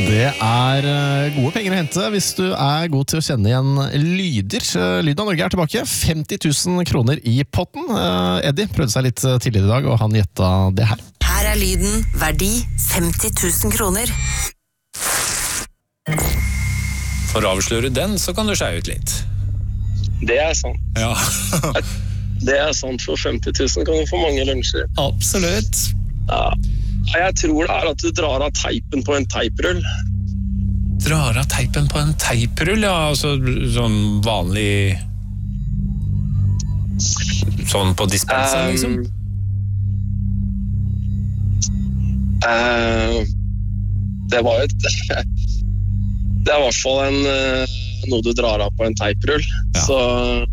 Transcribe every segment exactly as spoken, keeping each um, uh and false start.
Det er gode penger å hente hvis du er god til å kjenne igjen lyder. Lyden av Norge er tilbake. femti tusen kroner i potten. Eddie prøvde seg litt tidligere i dag, og han gjetta det her. Her er lyden verdi femti tusen kroner. For å avsløre den, så kan du skjære ut litt. Det er sant. Ja. Det er sant, for femti tusen kan du få mange lunsjer. Absolutt. Ja. Jeg tror det er at du drar av teipen på en teiprull. Drar av teipen på en teiprull, ja, altså sånn vanlig... Sånn på dispenser, um, liksom? Uh, det var jo et... Det er i hvert fall en, uh, noe du drar av på en teiprull. Ja. Så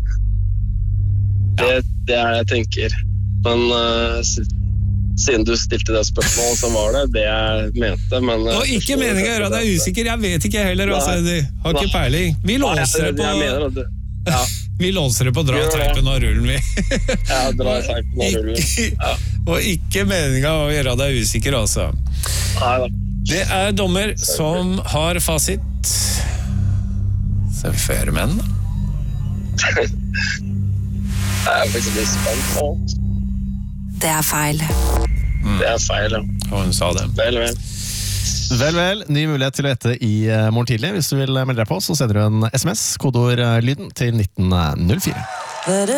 det, ja. Det er det jeg tenker. Men... Uh, Siden du stilte det spørsmålet, så var det det jeg mente. Men, og ikke meningen å gjøre deg usikker, jeg vet ikke heller, altså, jeg har ikke peiling. Vi låser det på... Ja. Vi låser det på dra teipen av rullen, vi. Ja, dra teipen av rullen. Ja. Og ikke meningen å gjøre deg usikker, altså. Neida. Det er dommer som har fasit. Så vi får høre med den, da. Jeg er faktisk litt spent på. Det er feil. Mm. Det er feil, ja. Og hun sa det. Vel, vel. Vel, vel. Ny mulighet til å gjette i morgen tidlig. Hvis du vil melde deg på, så sender du en sms, kodeord lyden til nitten null fire.